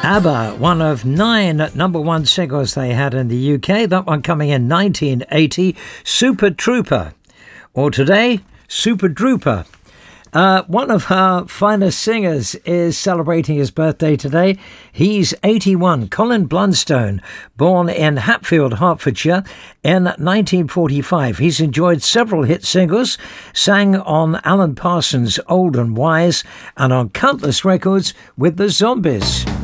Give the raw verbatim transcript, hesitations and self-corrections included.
ABBA, one of nine number one singles they had in the U K. That one coming in nineteen eighty, Super Trooper. Or today, Super Drooper. Uh, one of our finest singers is celebrating his birthday today. He's eighty-one. Colin Blunstone, born in Hatfield, Hertfordshire in nineteen forty-five. He's enjoyed several hit singles, sang on Alan Parsons' Old and Wise, and on countless records with the Zombies.